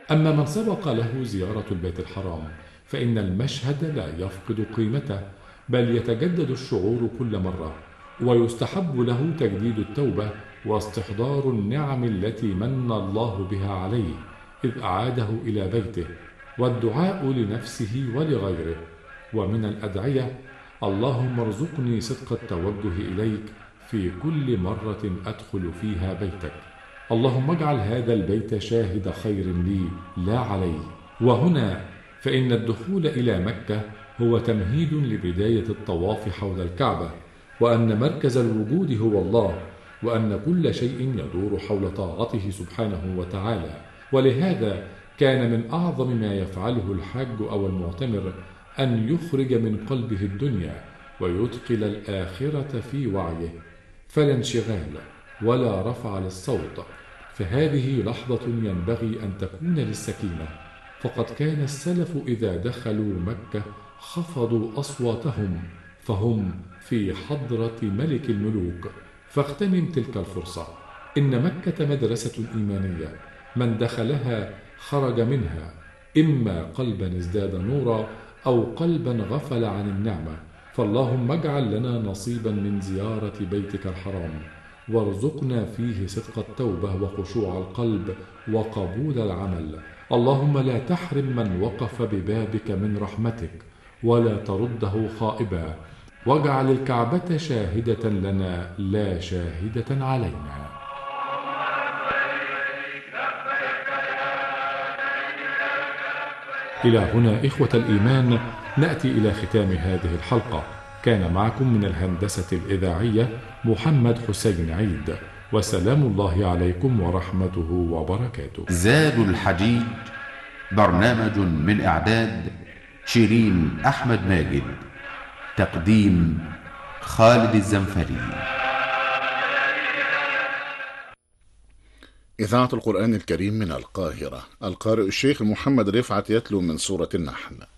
أما من سبق له زيارة البيت الحرام فإن المشهد لا يفقد قيمته، بل يتجدد الشعور كل مرة، ويستحب له تجديد التوبة واستحضار النعم التي من الله بها عليه إذ أعاده إلى بيته، والدعاء لنفسه ولغيره. ومن الأدعية: اللهم ارزقني صدق التوجه إليك في كل مرة أدخل فيها بيتك، اللهم اجعل هذا البيت شاهد خير لي لا علي. وهنا فإن الدخول إلى مكة هو تمهيد لبداية الطواف حول الكعبة، وأن مركز الوجود هو الله، وأن كل شيء يدور حول طاعته سبحانه وتعالى. ولهذا كان من أعظم ما يفعله الحاج أو المعتمر أن يخرج من قلبه الدنيا ويدخل الآخرة في وعيه، فلا انشغال ولا رفع للصوت، فهذه لحظة ينبغي أن تكون للسكينة، فقد كان السلف إذا دخلوا مكة خفضوا أصواتهم فهم في حضرة ملك الملوك، فاغتنم تلك الفرصة. إن مكة مدرسة إيمانية، من دخلها خرج منها إما قلبا ازداد نورا أو قلبا غفل عن النعمة. فاللهم اجعل لنا نصيبا من زيارة بيتك الحرام، وارزقنا فيه صدق التوبة وخشوع القلب وقبول العمل. اللهم لا تحرم من وقف ببابك من رحمتك، ولا ترده خائبا، واجعل الكعبة شاهدة لنا لا شاهدة علينا. إلى هنا إخوة الإيمان نأتي إلى ختام هذه الحلقة. كان معكم من الهندسة الإذاعية محمد حسين عيد، وسلام الله عليكم ورحمته وبركاته. زاد الحجيج برنامج من إعداد شيرين أحمد ماجد، تقديم خالد الزنفري. إذاعة القرآن الكريم من القاهرة، القارئ الشيخ محمد رفعت يتلو من سورة النحل.